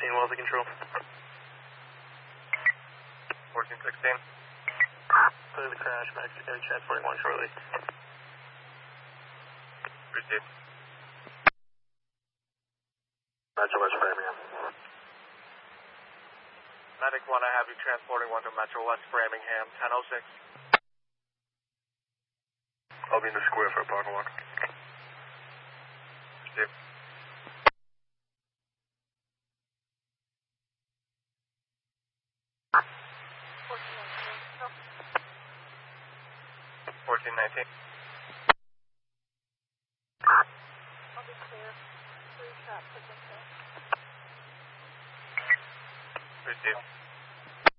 well as the control. 1416. Clear the crash, Max, transporting 1 shortly. Received. Metro West Framingham. Medic 1, I have you transporting 1 to Metro West Framingham, 10:06. I'll be in the square for a park and walk. Received. $1419. I'll be clear. 3 shot position. Received.